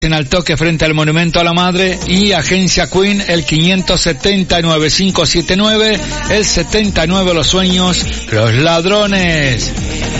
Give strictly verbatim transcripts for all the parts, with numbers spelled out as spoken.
En Al Toque frente al Monumento a la Madre, y Agencia Queen el quinientos setenta y nueve, quinientos setenta y nueve, el setenta y nueve Los Sueños, Los Ladrones.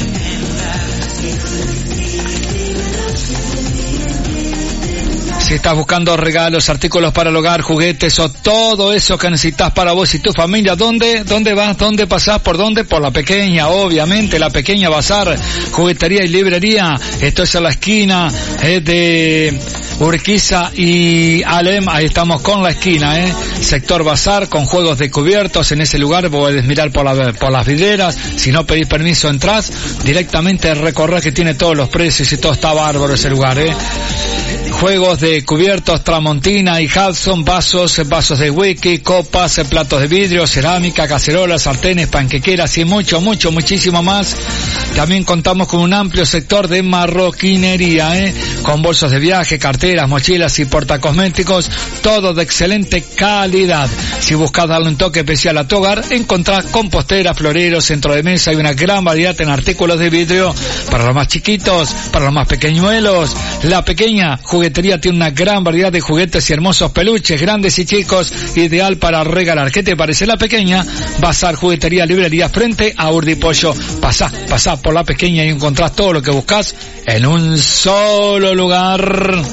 Si estás buscando regalos, artículos para el hogar, juguetes o todo eso que necesitas para vos y tu familia, ¿dónde? ¿Dónde vas? ¿Dónde pasás? ¿Por dónde? Por La Pequeña, obviamente, La Pequeña Bazar, juguetería y librería. Esto es a la esquina eh, de Urquiza y Alem. Ahí estamos con la esquina, eh. Sector Bazar, con juegos de cubiertos. En ese lugar puedes mirar por, la, por las vidrieras. Si no pedís permiso, entrás directamente, recorrer, que tiene todos los precios y todo está bárbaro ese lugar, eh. Juegos de cubiertos Tramontina y Hudson, vasos, vasos de whisky, copas, platos de vidrio, cerámica, cacerolas, sartenes, panquequeras y mucho, mucho, muchísimo más. También contamos con un amplio sector de marroquinería, ¿eh? Con bolsos de viaje, carteras, mochilas y portacosméticos, todo de excelente calidad. Si buscas darle un toque especial a tu hogar, encontrás composteras, floreros, centro de mesa y una gran variedad en artículos de vidrio para los más chiquitos, para los más pequeñuelos. La Pequeña Juguetería tiene una gran variedad de juguetes y hermosos peluches, grandes y chicos, ideal para regalar. ¿Qué te parece? La Pequeña Bazar, juguetería, librería frente a Urdi Pollo. Pasá, pasá por La Pequeña y encontrás todo lo que buscas en un solo lugar.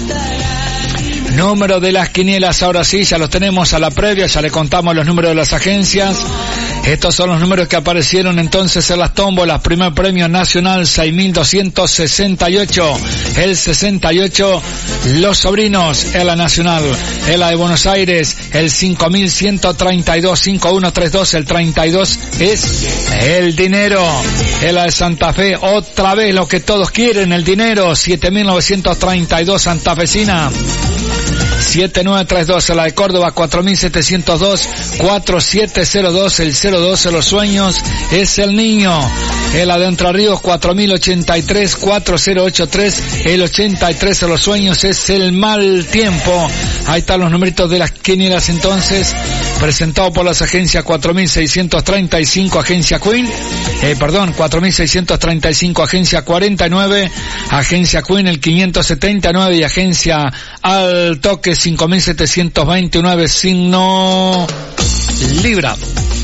Número de las quinielas, ahora sí, ya los tenemos a la previa, ya le contamos los números de las agencias. Estos son los números que aparecieron entonces en las tómbolas. Primer premio nacional, seis mil doscientos sesenta y ocho. El sesenta y ocho, Los Sobrinos. En la nacional, en la de Buenos Aires, el cinco mil ciento treinta y dos, cinco mil ciento treinta y dos. El treinta y dos es el dinero. En la de Santa Fe, otra vez lo que todos quieren, el dinero. siete mil novecientos treinta y dos, santafesina. siete mil novecientos treinta y dos, la de Córdoba, cuatro mil setecientos dos, cuatro siete cero dos, el cero dos de Los Sueños es el niño. En la de Entre Ríos, cuatro mil ochenta y tres, cuatro cero ocho tres, el ochenta y tres de Los Sueños es el mal tiempo. Ahí están los numeritos de las quinielas entonces, presentado por las agencias cuatro mil seiscientos treinta y cinco, agencia Queen, eh, perdón, cuatro mil seiscientos treinta y cinco, agencia cuarenta y nueve, agencia Queen el quinientos setenta y nueve y agencia Al Toque cinco mil setecientos veintinueve, signo Libra.